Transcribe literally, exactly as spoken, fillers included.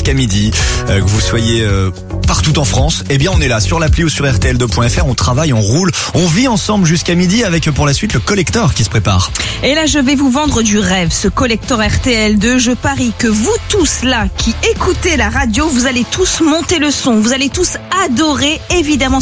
jusqu'à midi. Euh, que vous soyez euh, partout en France, eh bien on est là sur l'appli ou sur R T L deux point F R. On travaille, on roule, on vit ensemble jusqu'à midi avec pour la suite le collector qui se prépare. Et là je vais vous vendre du rêve, ce collector R T L deux. Je parie que vous tous là qui écoutez la radio, vous allez tous monter le son, vous allez tous adorer évidemment